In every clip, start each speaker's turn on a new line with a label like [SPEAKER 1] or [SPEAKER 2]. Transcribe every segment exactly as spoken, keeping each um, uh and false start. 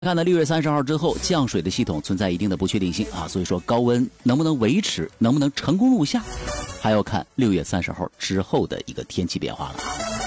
[SPEAKER 1] 看到六月三十号之后，降水的系统存在一定的不确定性啊，所以说高温能不能维持，能不能成功入夏，还要看六月三十号之后的一个天气变化了。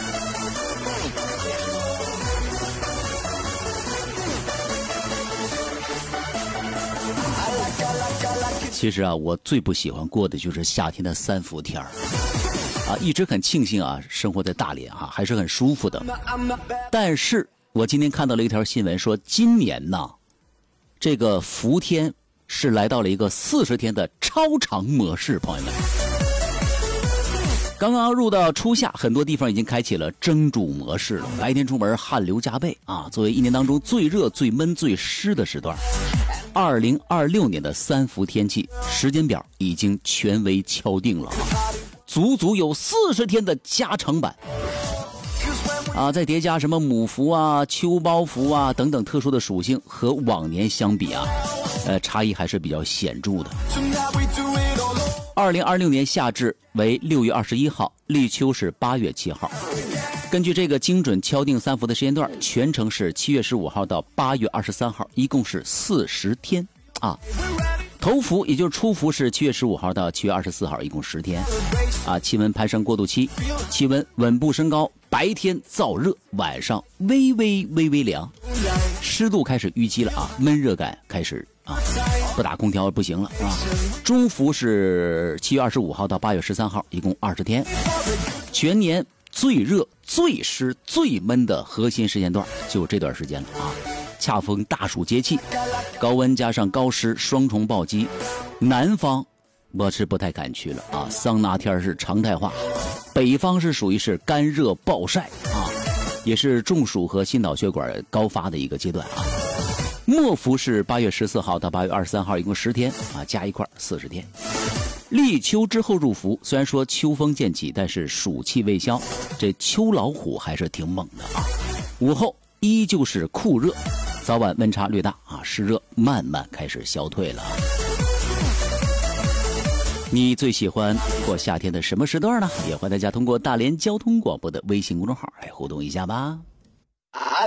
[SPEAKER 1] 其实啊，我最不喜欢过的就是夏天的三伏天儿啊，一直很庆幸啊，生活在大连哈、啊，还是很舒服的。但是我今天看到了一条新闻，说今年呢，这个伏天是来到了一个四十天的超长模式，朋友们。刚刚入到初夏，很多地方已经开启了蒸煮模式了，白天出门汗流浃背啊。作为一年当中最热、最闷、最湿的时段，二零二六年的三伏天气时间表已经全为敲定了，足足有四十天的加长版。啊，再叠加什么母伏啊、秋包伏啊等等特殊的属性，和往年相比啊，呃，差异还是比较显著的。二零二六年夏至为六月二十一号，立秋是八月七号。根据这个精准敲定三伏的时间段，全程是七月十五号到八月二十三号，一共是四十天啊。头伏也就是初伏是七月十五号到七月二十四号，一共十天啊。气温攀升过渡期，气温稳步升高，白天燥热，晚上微微微微凉，湿度开始淤积了啊，闷热感开始啊，不打空调不行了啊。中伏是七月二十五号到八月十三号，一共二十天。全年最热、最湿、最闷的核心时间段就这段时间了啊。恰逢大暑节气，高温加上高湿双重暴击，南方我是不太敢去了啊，桑拿天是常态化，北方是属于是干热暴晒啊，也是中暑和心脑血管高发的一个阶段啊。末伏是八月十四号到八月二十三号，一共十天啊，加一块四十天。立秋之后入伏，虽然说秋风渐起，但是暑气未消，这秋老虎还是挺猛的啊。午后依旧是酷热，早晚温差略大啊，湿热慢慢开始消退了。你最喜欢过夏天的什么时段呢？也欢迎大家通过大连交通广播的微信公众号来互动一下吧。